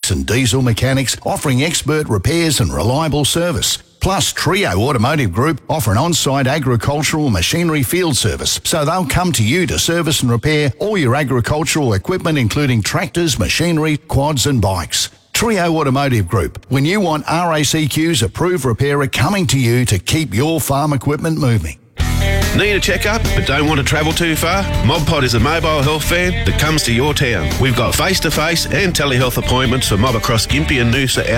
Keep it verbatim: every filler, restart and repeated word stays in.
gas and diesel mechanics, offering expert repairs and reliable service. Plus, Trio Automotive Group offer an on-site agricultural machinery field service, so they'll come to you to service and repair all your agricultural equipment, including tractors, machinery, quads and bikes. Trio Automotive Group, when you want R A C Q's approved repairer coming to you to keep your farm equipment moving. Need a checkup but don't want to travel too far? MobPod is a mobile health van that comes to your town. We've got face-to-face and telehealth appointments for mob across Gympie and Noosa